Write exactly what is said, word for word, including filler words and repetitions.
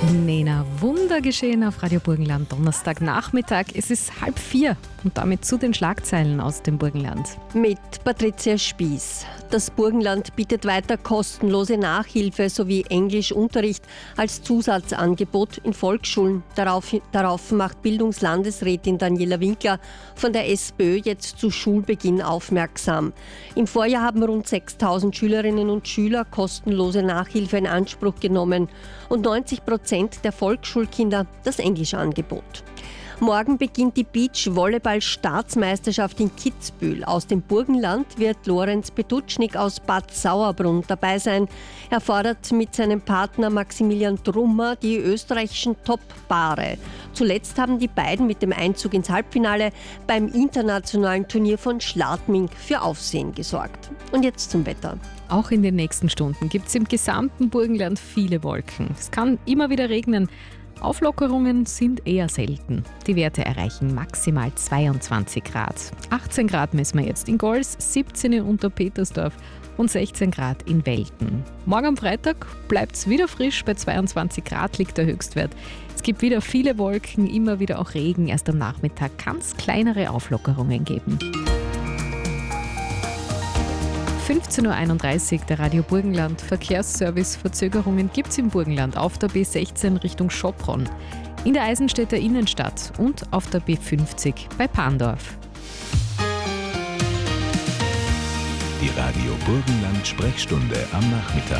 Nena, Wunder geschehen auf Radio Burgenland, Donnerstagnachmittag. Es ist halb vier und damit zu den Schlagzeilen aus dem Burgenland. Mit Patricia Spieß. Das Burgenland bietet weiter kostenlose Nachhilfe sowie Englischunterricht als Zusatzangebot in Volksschulen. Darauf, darauf macht Bildungslandesrätin Daniela Winkler von der SPÖ jetzt zu Schulbeginn aufmerksam. Im Vorjahr haben rund sechstausend Schülerinnen und Schüler kostenlose Nachhilfe in Anspruch genommen und neunzig Prozent der Volksschulkinder das Englischangebot. Morgen beginnt die Beach-Volleyball-Staatsmeisterschaft in Kitzbühel. Aus dem Burgenland wird Lorenz Petutschnik aus Bad Sauerbrunn dabei sein. Er fordert mit seinem Partner Maximilian Trummer die österreichischen Top-Paare. Zuletzt haben die beiden mit dem Einzug ins Halbfinale beim internationalen Turnier von Schladming für Aufsehen gesorgt. Und jetzt zum Wetter. Auch in den nächsten Stunden gibt es im gesamten Burgenland viele Wolken. Es kann immer wieder regnen. Auflockerungen sind eher selten. Die Werte erreichen maximal zweiundzwanzig Grad. achtzehn Grad messen wir jetzt in Gols, siebzehn in Unterpetersdorf und sechzehn Grad in Welten. Morgen am Freitag bleibt es wieder frisch, bei zweiundzwanzig Grad liegt der Höchstwert. Es gibt wieder viele Wolken, immer wieder auch Regen. Erst am Nachmittag kann es kleinere Auflockerungen geben. fünfzehn Uhr einunddreißig, der Radio Burgenland. Verkehrsservice. Verzögerungen gibt es im Burgenland auf der B sechzehn Richtung Schopron, in der Eisenstädter Innenstadt und auf der B fünfzig bei Pandorf. Die Radio Burgenland Sprechstunde am Nachmittag.